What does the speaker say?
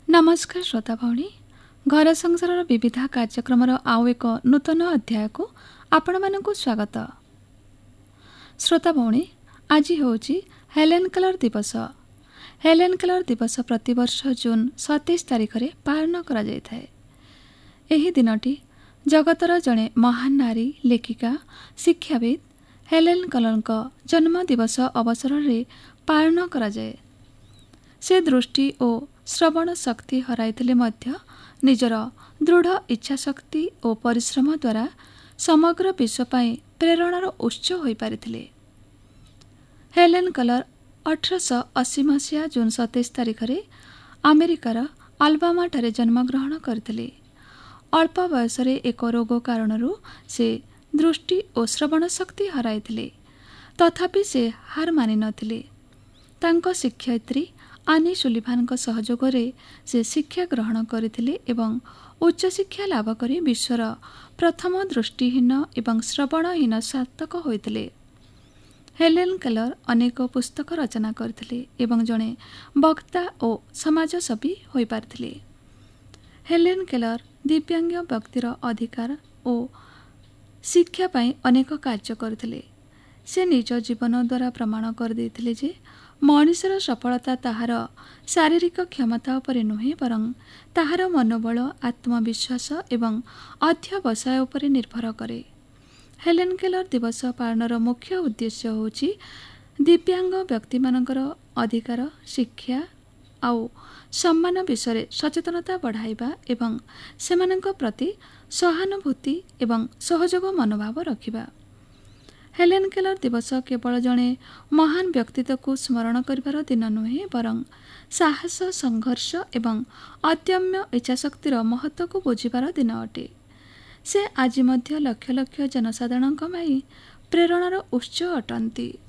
नमस्कार श्रोता भौणी घर संसार विविध कार्यक्रम आउ एक नूतन अध्याय को आपण मानक स्वागत। श्रोता भौणी आज हूँ हेलेन केलर दिवस। हेलेन केलर दिवस प्रतिवर्ष जून 27 तारिख में पालन करा जायଥାଏ। एही दिनटी जगतर जड़े महान नारी लेखिका शिक्षाविद हेलेन केलर जन्म दिवस अवसर में पालन करा जाए। से दृष्टि और श्रवण शक्ति हराइथिले मध्य निजर दृढ़ इच्छा शक्ति और परिश्रम द्वारा समग्र विश्व पाई प्रेरणार उत्स हो पारिथिले। हेलेन केलर 1880 मसीहा जून 27 तारिख में अमेरिकार आलबामा ठारे जन्मग्रहण करथिले। अल्प बयस एक रोग कारण से दृष्टि और श्रवण शक्ति हराइथिले, तथापि से हार मानि नथिले। तांको शिक्षयित्री आनी सुलिभान सहयोग से शिक्षा ग्रहण करथिले एवं उच्च शिक्षा लाभ करी विश्वर प्रथम दृष्टिहीन एवं श्रवणहीन स्नातक होइथिले। हेलेन केलर अनेक पुस्तक रचना करथिले एवं जड़े वक्ता और समाजसेवी होई पारथिले। हेलेन केलर दिव्यांग व्यक्तिर अधिकार और शिक्षा पाई अनेक कार्य करथिले। से निज जीवन द्वारा प्रमाण कर देथिले जे मनुष्यर सफलता ताहार शारीरिक क्षमता उपर नुहे बरं ताहार मनोबल आत्मविश्वास एवं अध्यवसाय उपर निर्भर करे। हेलेन केलर दिवस पालनर मुख्य उद्देश्य होची दिव्यांग व्यक्ति मानकर अधिकार शिक्षा आउ सम्मान विषय सचेतनता बढ़ाइबा एवं सेमानक प्रति सहानुभूति एवं सहयोग मनोभाव रखिबा। हेलेन केलर दिवस केवल जड़े महान व्यक्तित्व को स्मरण करिवार दिन नुहे बरं साहस संघर्ष एवं अदम्य इच्छाशक्तिर महत्व को बुझिबार दिन अटे। से आज मध्य लक्ष लक्ष जनसाधारण प्रेरणार उत्स अटंती।